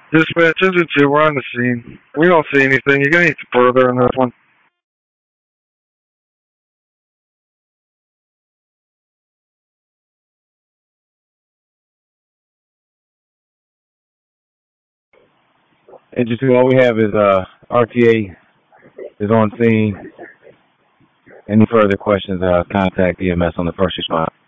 Dispatch, Engine 2, we're on the scene. We don't see anything. You're going to need to further on this one. Engine 2, all we have is RTA is on scene. Any further questions, contact EMS on the first response.